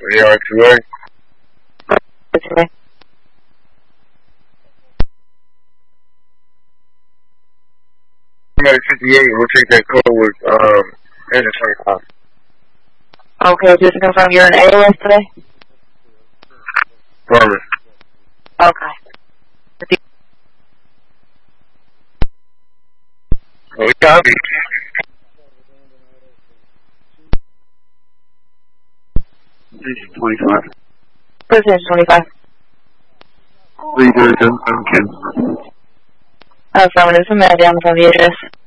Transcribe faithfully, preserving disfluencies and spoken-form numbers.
A R two A. two A. fifty-eight, we'll take that code with um, engine twenty-five. Okay, just to confirm, you're in A O S today? Farmer. Okay. Oh, we copy. Engine twenty-five. Precision twenty-five. What are you doing, Duncan? Affirmative, from Matt down from the address.